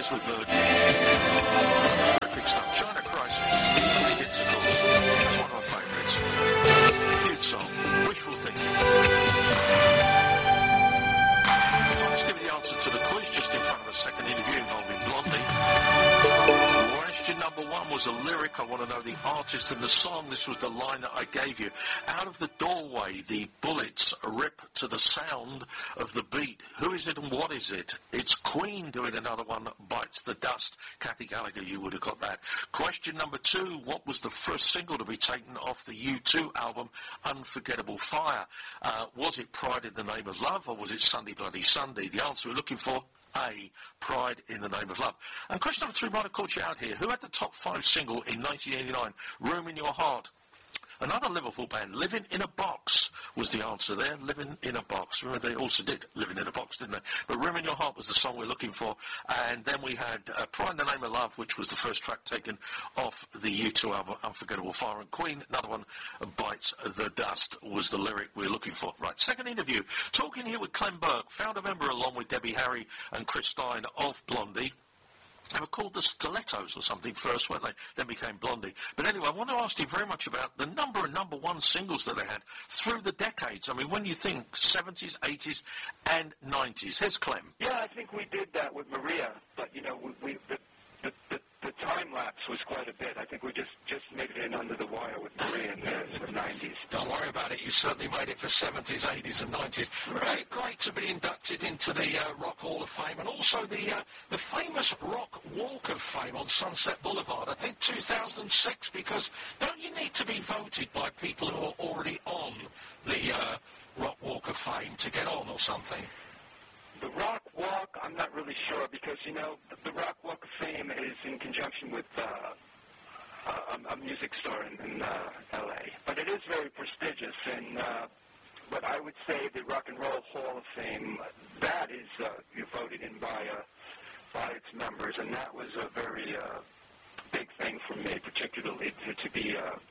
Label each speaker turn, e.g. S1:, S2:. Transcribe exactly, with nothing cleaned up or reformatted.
S1: years with Virgin. Terrific stuff. China Crisis. Only hits, of course. That's one of my favourites. Huge song. Wishful thinking. Let's give you the answer to the quiz just in front of a second interview involving Blondie. Question number one was a lyric. I want to know the artist and the song. This was the line that I gave you. Out of the doorway, the bullets rip to the sound of the beat. Who is it and what is it? It's Queen doing another one, Bites the Dust. Kathy Gallagher, you would have got that. Question number two, what was the first single to be taken off the U two album, Unforgettable Fire? Uh, was it Pride in the Name of Love or was it Sunday Bloody Sunday? The answer we're looking for, A, Pride in the Name of Love. And question number three might have caught you out here. Who had the top five single in nineteen eighty-nine? Room in Your Heart. Another Liverpool band, Living in a Box, was the answer there. Living in a Box. Remember, they also did Living in a Box, didn't they? But Room in Your Heart was the song we're looking for. And then we had uh, Pride in the Name of Love, which was the first track taken off the U two album, Unforgettable Fire. And Queen, another one, Bites the Dust, was the lyric we're looking for. Right, second interview. Talking here with Clem Burke, founder member along with Debbie Harry and Chris Stein of Blondie. They were called the Stilettos or something first, weren't they? Then became Blondie. But anyway, I want to ask you very much about the number of number one singles that they had through the decades. I mean, when you think seventies, eighties, and nineties. Here's Clem.
S2: Yeah, I think we did that with Maria, but, you know, we, we the, the, the, the time lapse was quite a bit. I think we just, just made it in under the wire with Maria in the, the nineties.
S1: Don't worry about it. You certainly made it for seventies, eighties, and nineties.
S2: Right.
S1: Was it great to be inducted into the uh, Rock Hall of Fame and also the uh, the famous Rock Walk of Fame on Sunset Boulevard? I think two thousand six, because don't you need to be voted by people who are already on the uh, Rock Walk of Fame to get on or something?
S2: The Rock Walk, I'm not really sure, because, you know, the, the Rock Walk of Fame is in conjunction with uh, a, a music store in, in uh, L A. But it is very prestigious, and uh, but I would say the Rock and Roll Hall of Fame, that is uh, you're voted in by uh, by its members, and that was a very uh, big thing for me, particularly to, to be uh,